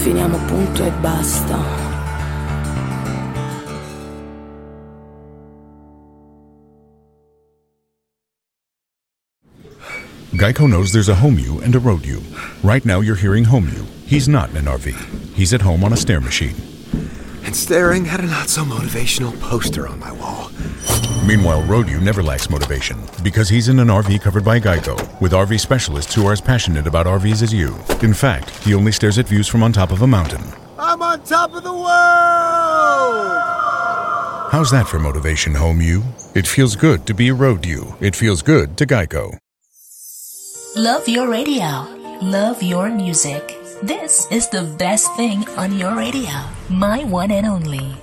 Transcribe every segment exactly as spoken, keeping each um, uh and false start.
finiamo punto e basta. Geico knows there's a home you and a road you. Right now you're hearing home you. He's not in an R V. He's at home on a stair machine. And staring at a not-so-motivational poster on my wall. Meanwhile, road you never lacks motivation because he's in an R V covered by Geico with R V specialists who are as passionate about R Vs as you. In fact, he only stares at views from on top of a mountain. I'm on top of the world! How's that for motivation, home you? It feels good to be a road you. It feels good to Geico. Love your radio. Love your music. This is the best thing on your radio. My one and only.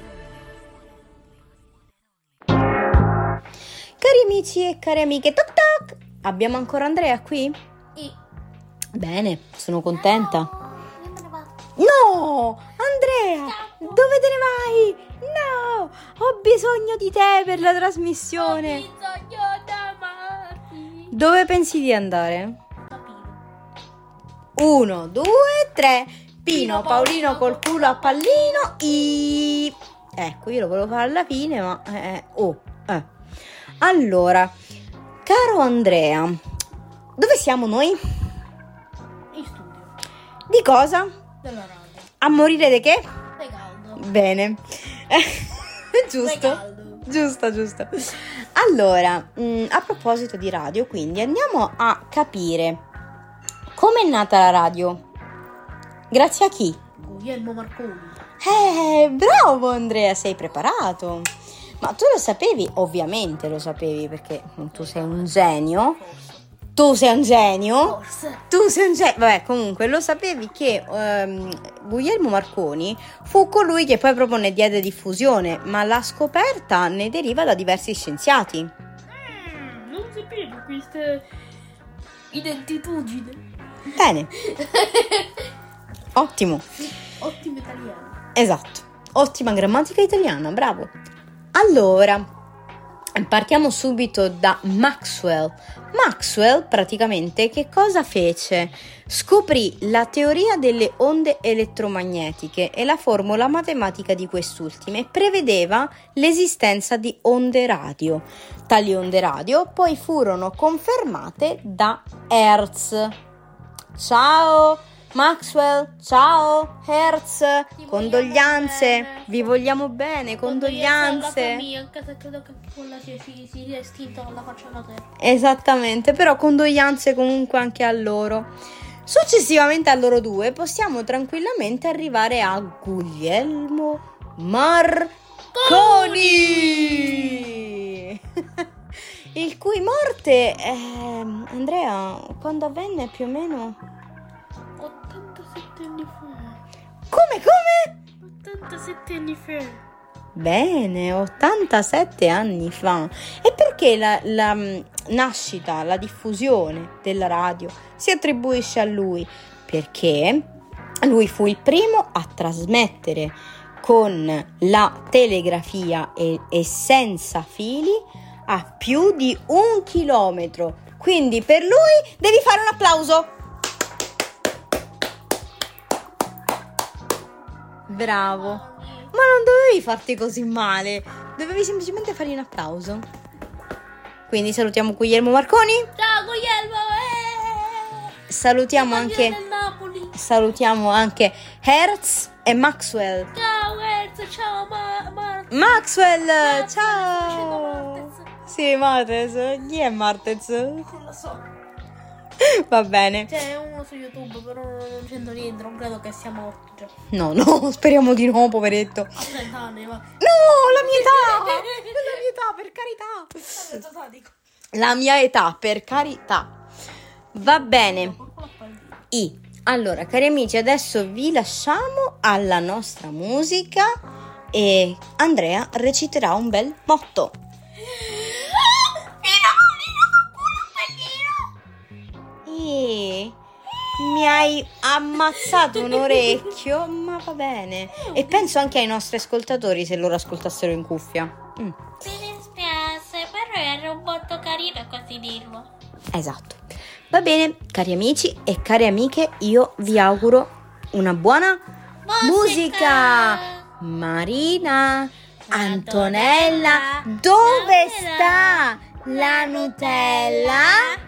Cari amici e cari amiche, toc toc! Abbiamo ancora Andrea qui? Sì. Bene, sono contenta. No! Andrea! Dove te ne vai? No! Ho bisogno di te per la trasmissione. Ho bisogno d'amarti. Dove pensi di andare? Uno, due, tre. Pino, Paolino col culo a pallino. I... Ecco, io lo volevo fare alla fine, ma... Eh, oh, eh. Allora, caro Andrea, dove siamo noi? In studio. Di cosa? Della radio. A morire di che? Sei caldo. Bene. Giusto. Sei caldo. Giusto, giusto. Allora, mh, a proposito di radio, quindi andiamo a capire come è nata la radio. Grazie a chi? Guglielmo Marconi. Eh, bravo Andrea, sei preparato. Ma tu lo sapevi? Ovviamente lo sapevi, perché tu sei un genio. Tu sei un genio? Forse. Tu sei un genio. Vabbè, comunque lo sapevi che um, Guglielmo Marconi fu colui che poi proprio ne diede diffusione, ma la scoperta ne deriva da diversi scienziati. Mm, non sapevo queste identitudini. Bene. Ottimo. Ottimo italiano. Esatto. Ottima grammatica italiana, bravo. Allora, partiamo subito da Maxwell. Maxwell praticamente che cosa fece? Scoprì la teoria delle onde elettromagnetiche e la formula matematica di quest'ultime prevedeva l'esistenza di onde radio. Tali onde radio poi furono confermate da Hertz. Ciao Maxwell, ciao Hertz, Ti condoglianze, vogliamo bene. vi vogliamo bene, condoglianze. Anche se credo che quella si, si, si sia estinta dalla faccia della terra. Esattamente, però condoglianze comunque anche a loro. Successivamente a loro due possiamo tranquillamente arrivare a Guglielmo Marconi, il cui morte, eh, Andrea, quando avvenne più o meno? ottantasette anni fa. Come, come? ottantasette anni fa. Bene, ottantasette anni fa. E perché la, la mh, nascita, la diffusione della radio si attribuisce a lui? Perché lui fu il primo a trasmettere con la telegrafia e, e senza fili a più di un chilometro. Quindi per lui devi fare un applauso. Bravo. Ma non dovevi farti così male, dovevi semplicemente fargli un applauso. Quindi salutiamo Guglielmo Marconi. Ciao Guglielmo. Eh! Salutiamo Il anche del Napoli. Salutiamo anche Hertz e Maxwell. Ciao Hertz, ciao Ma- Mar- Maxwell, Martez, ciao. Martez. Sì, Martez. Chi è Martez? Non lo so. Va bene. C'è uno su YouTube, però non c'entra niente, non credo che sia morto già. No, no, speriamo di no, poveretto. A trenta anni, va. No, la mia età. La mia età, per carità. Vabbè, dico. La mia età, per carità. Va bene. I. Allora, cari amici, adesso vi lasciamo alla nostra musica e Andrea reciterà un bel motto. E mi hai ammazzato un orecchio, ma va bene. E penso anche ai nostri ascoltatori se loro ascoltassero in cuffia. Mm. Mi dispiace, però era un botto carino così dirlo. Esatto. Va bene, cari amici e care amiche, io vi auguro una buona musica. Musica. Marina, Antonella, dove sta la Nutella?